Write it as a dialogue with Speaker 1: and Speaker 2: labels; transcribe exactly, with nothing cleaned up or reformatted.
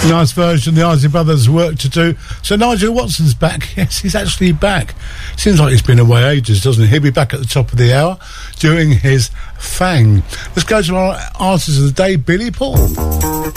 Speaker 1: Nice version, the Isley Brothers' Work to Do. So Nigel Watson's back. Yes, he's actually back. Seems like he's been away ages, doesn't he? He'll be back at the top of the hour doing his thing. Let's go to our artist of the day, Billy Paul.